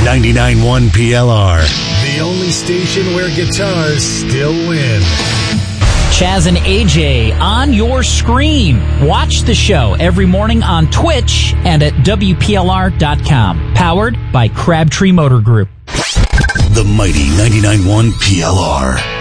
99.1 PLR. The only station where guitars still win. Chaz and AJ on your screen. Watch the show every morning on Twitch and at WPLR.com. Powered by Crabtree Motor Group. The mighty 99.1 PLR.